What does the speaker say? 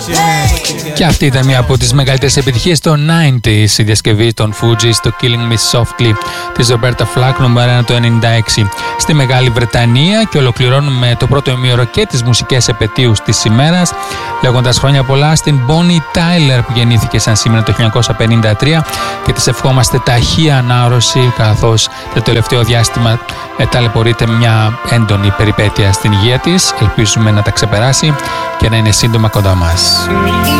Και αυτή ήταν μία από τις μεγαλύτερες επιτυχίες των 90s, η διασκευή των Fugees, το Killing Me Softly της Roberta Flack, νούμερο 1 το 96 στη Μεγάλη Βρετανία. Και ολοκληρώνουμε το πρώτο ημίωρο και τις μουσικές επετείους της ημέρας λέγοντας χρόνια πολλά στην Bonnie Tyler που γεννήθηκε σαν σήμερα το 1953 και της ευχόμαστε ταχεία ανάρρωση, καθώς το τελευταίο διάστημα ταλαιπωρείται μια έντονη περιπέτεια στην υγεία της. Ελπίζουμε να τα ξεπεράσει και να είναι σύντομα κοντά μας.